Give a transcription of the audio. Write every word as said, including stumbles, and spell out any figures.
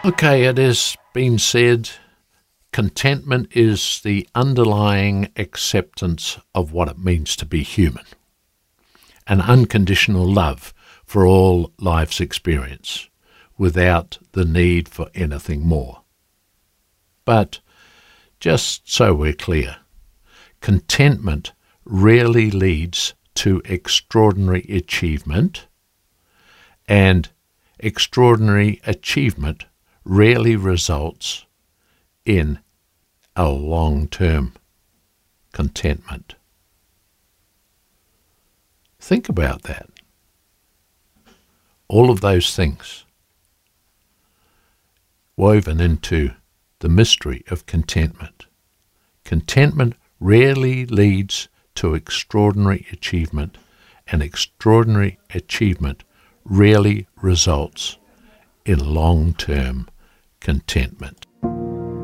Okay, it has been said contentment is the underlying acceptance of what it means to be human, an unconditional love for all life's experience, without the need for anything more. But just so we're clear, contentment rarely leads to extraordinary achievement, and extraordinary achievement rarely results in a long-term contentment. Think about that. All of those things woven into the mystery of contentment. Contentment rarely leads to extraordinary achievement, and extraordinary achievement rarely results in long-term contentment.